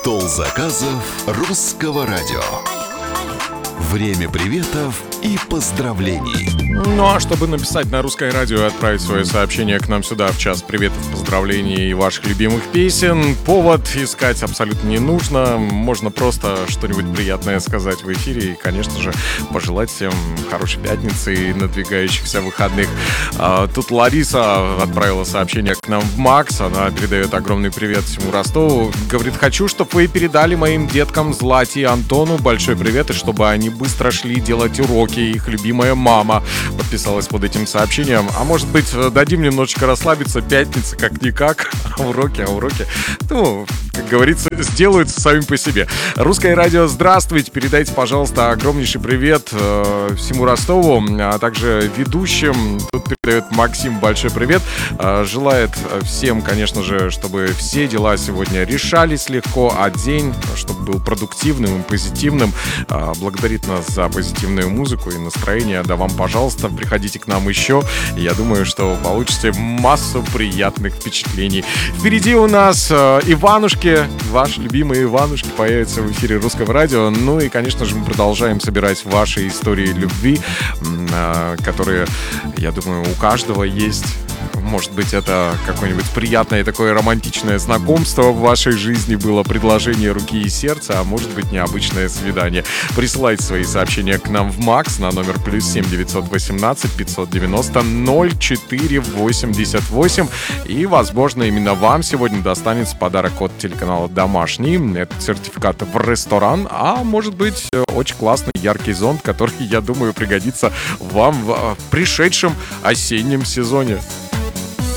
Стол заказов русского радио. Время приветов и поздравлений. Ну а чтобы написать на русское радио и отправить свое сообщение к нам сюда в час приветов, поздравлений и ваших любимых песен, повод искать абсолютно не нужно. Можно просто что-нибудь приятное сказать в эфире и, конечно же, пожелать всем хорошей пятницы и надвигающихся выходных. Тут Лариса отправила сообщение к нам в Макс. Она передает огромный привет всему Ростову. Говорит: хочу, чтобы вы передали моим деткам Злате и Антону большой привет, и чтобы они быстро шли делать уроки. Их любимая мама подписалась под этим сообщением. А может быть, дадим немножечко расслабиться. Пятница как-никак. А уроки, ну, как говорится, сделаются сами по себе. Русское радио, здравствуйте. Передайте, пожалуйста, огромнейший привет всему Ростову, а также ведущим. Тут передает Максим большой привет. Желает всем, конечно же, чтобы все дела сегодня решались легко, а день, чтобы был продуктивным и позитивным. Благодарит нас за позитивную музыку и настроение. Да вам, пожалуйста, приходите к нам еще. Я думаю, что получите массу приятных впечатлений. Впереди у нас Иванушки, ваши любимые Иванушки появятся в эфире русского радио. Ну и, конечно же, мы продолжаем собирать ваши истории любви, которые, я думаю, у каждого есть. Может быть, это какое-нибудь приятное такое романтичное знакомство в вашей жизни было, предложение руки и сердца, а может быть, необычное свидание. Присылайте свои сообщения к нам в Макс на номер +7 918 590 0488. И, возможно, именно вам сегодня достанется подарок от телеканала «Домашний». Это сертификат в ресторан, а может быть, очень классный яркий зонт, который, я думаю, пригодится вам в пришедшем осеннем сезоне.